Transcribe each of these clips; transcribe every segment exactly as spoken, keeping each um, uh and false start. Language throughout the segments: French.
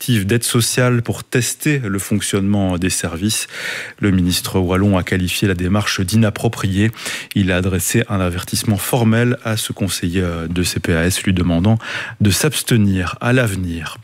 dispositif d'aide sociale pour tester le fonctionnement des services. Le ministre wallon a qualifié la démarche d'inappropriée. Il a adressé un avertissement formel à ce conseiller de C P A S lui demandant de s'abstenir à l'avenir.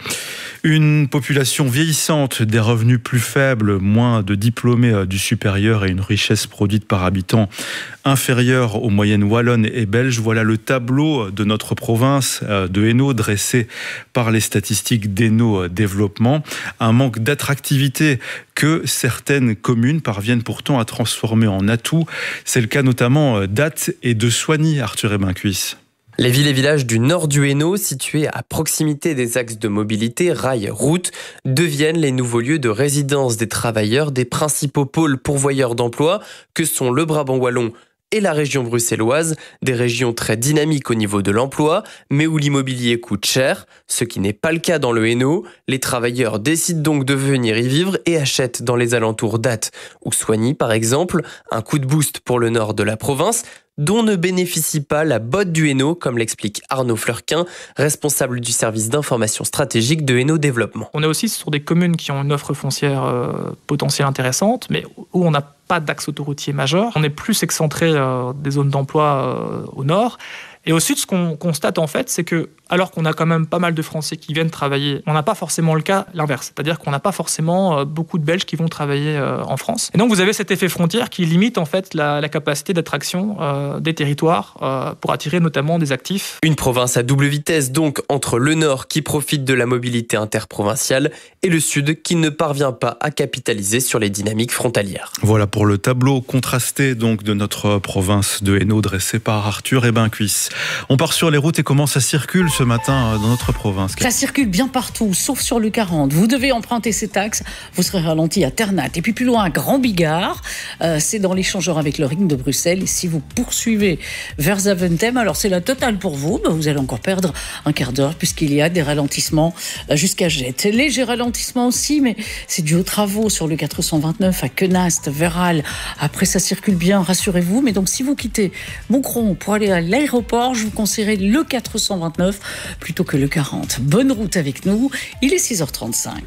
Une population vieillissante, des revenus plus faibles, moins de diplômés du supérieur et une richesse produite par habitant inférieure aux moyennes wallonnes et belges. Voilà le tableau de notre province de Hainaut dressé par les statistiques d'Hainaut Développement. Un manque d'attractivité que certaines communes parviennent pourtant à transformer en atout. C'est le cas notamment d'Ath et de Soigny, Arthur Ebincuisse. Les villes et villages du nord du Hainaut, situés à proximité des axes de mobilité rail-route, deviennent les nouveaux lieux de résidence des travailleurs des principaux pôles pourvoyeurs d'emplois que sont le Brabant wallon et la région bruxelloise, des régions très dynamiques au niveau de l'emploi, mais où l'immobilier coûte cher, ce qui n'est pas le cas dans le Hainaut. Les travailleurs décident donc de venir y vivre et achètent dans les alentours d'Ath ou Soigny par exemple, un coup de boost pour le nord de la province, dont ne bénéficie pas la botte du Hainaut, comme l'explique Arnaud Fleurquin, responsable du service d'information stratégique de Hainaut Développement. On est aussi sur des communes qui ont une offre foncière euh, potentielle intéressante, mais où on n'a pas d'axe autoroutier majeur. On est plus excentré euh, des zones d'emploi euh, au nord. Et au sud, ce qu'on constate en fait, c'est que alors qu'on a quand même pas mal de Français qui viennent travailler, on n'a pas forcément le cas l'inverse. C'est-à-dire qu'on n'a pas forcément beaucoup de Belges qui vont travailler en France. Et donc vous avez cet effet frontière qui limite en fait la, la capacité d'attraction euh, des territoires euh, pour attirer notamment des actifs. Une province à double vitesse donc entre le nord qui profite de la mobilité interprovinciale et le sud qui ne parvient pas à capitaliser sur les dynamiques frontalières. Voilà pour le tableau contrasté donc de notre province de Hainaut dressé par Arthur Ebincuisse. On part sur les routes et comment ça circule ce matin dans notre province. Ça circule bien partout, sauf sur le quarante. Vous devez emprunter cet axe, vous serez ralenti à Ternat. Et puis plus loin, à Grand Bigard, euh, c'est dans l'échangeur avec le ring de Bruxelles. Et si vous poursuivez vers Zaventem, alors c'est la totale pour vous. Ben, vous allez encore perdre un quart d'heure puisqu'il y a des ralentissements jusqu'à Jette. Léger ralentissement aussi, mais c'est dû aux travaux sur le quatre cent vingt-neuf à Quenast, Verral. Après, ça circule bien, rassurez-vous. Mais donc, si vous quittez Moucron pour aller à l'aéroport, je vous conseillerais le quatre cent vingt-neuf plutôt que le quarante. Bonne route avec nous, il est six heures trente-cinq.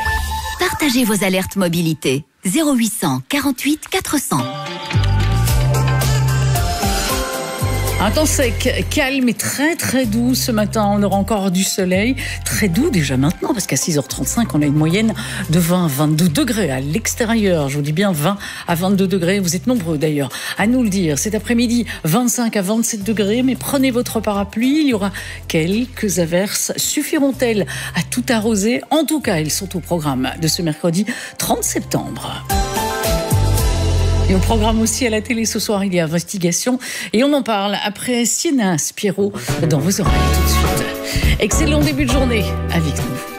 Partagez vos alertes mobilité. zéro huit cent quarante-huit quatre cents. Un temps sec, calme et très très doux ce matin. On aura encore du soleil. Très doux déjà maintenant parce qu'à six heures trente-cinq, on a une moyenne de vingt à vingt-deux degrés à l'extérieur. Je vous dis bien vingt à vingt-deux degrés. Vous êtes nombreux d'ailleurs à nous le dire. Cet après-midi, vingt-cinq à vingt-sept degrés. Mais prenez votre parapluie. Il y aura quelques averses. Suffiront-elles à tout arroser? En tout cas, elles sont au programme de ce mercredi trente septembre. Et au programme aussi à la télé ce soir, il y a Investigation. Et on en parle après Sienna Spiro dans vos oreilles tout de suite. Excellent début de journée avec nous.